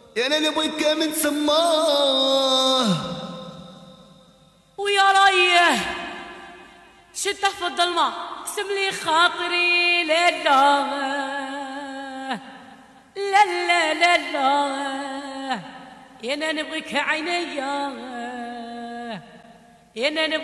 يا انا نبغيك من سماه ويا ريه شده في الظلمه اقسم لي خاطري لا لا لا لا لا لا يا انا نبغيك عينيا يا انا